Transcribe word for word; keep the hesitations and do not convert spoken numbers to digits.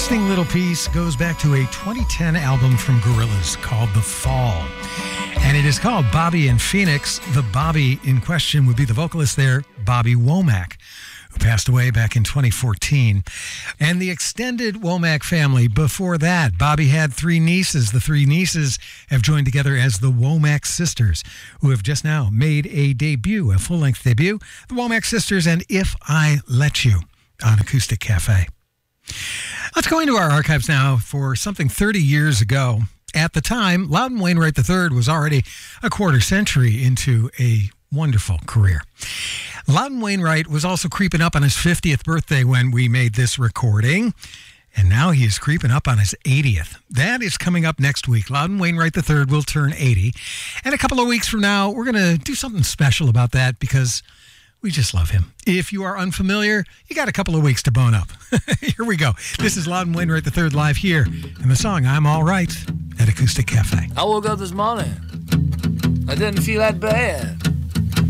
interesting little piece goes back to a twenty ten album from Gorillaz called The Fall. And it is called Bobby and Phoenix. The Bobby in question would be the vocalist there, Bobby Womack, who passed away back in twenty fourteen. And the extended Womack family before that. Bobby had three nieces. The three nieces have joined together as the Womack Sisters, who have just now made a debut, a full-length debut. The Womack Sisters and If I Let You on Acoustic Cafe. Let's go into our archives now for something thirty years ago. At the time, Loudon Wainwright the third was already a quarter century into a wonderful career. Loudon Wainwright was also creeping up on his fiftieth birthday when we made this recording, and now he is creeping up on his eightieth. That is coming up next week. Loudon Wainwright the third will turn eighty, and a couple of weeks from now, we're going to do something special about that because we just love him. If you are unfamiliar, you got a couple of weeks to bone up. Here we go. This is Loudon Wainwright the third live here, and the song I'm All Right at Acoustic Cafe. I woke up this morning. I didn't feel that bad.